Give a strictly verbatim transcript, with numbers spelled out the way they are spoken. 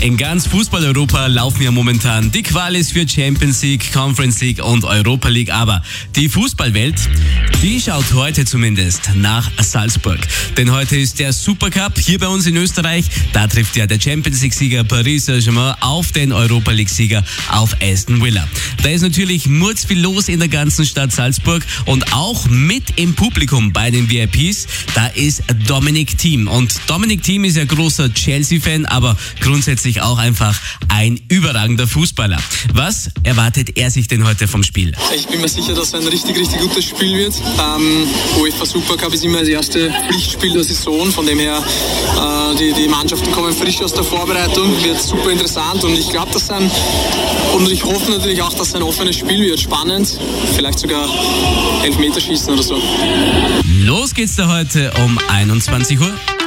In ganz Fußball-Europa laufen ja momentan die Qualis für Champions League, Conference League und Europa League. Aber die Fußballwelt, die schaut heute zumindest nach Salzburg. Denn heute ist der Supercup hier bei uns in Österreich. Da trifft ja der Champions League-Sieger Paris Saint-Germain auf den Europa League-Sieger auf Aston Villa. Da ist natürlich murzviel los in der ganzen Stadt Salzburg und auch mit im Publikum bei den V I Ps, da ist Dominic Thiem. Und Dominic Thiem ist ja großer Chelsea-Fan, aber grundsätzlich auch einfach ein überragender Fußballer. Was erwartet er sich denn heute vom Spiel? Ich bin mir sicher, dass es ein richtig, richtig gutes Spiel wird. Ähm, UEFA Supercup ist immer das erste Pflichtspiel der Saison. Von dem her, äh, die, die Mannschaften kommen frisch aus der Vorbereitung. Wird super interessant und ich glaube, dass ein und ich hoffe natürlich auch, dass es ein offenes Spiel wird. Spannend, vielleicht sogar Elfmeterschießen oder so. Los geht's da heute um einundzwanzig Uhr.